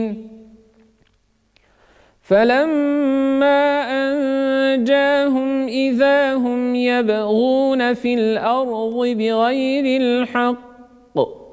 فلما أنجاهم إذا هم يبغون في الأرض بغير الحق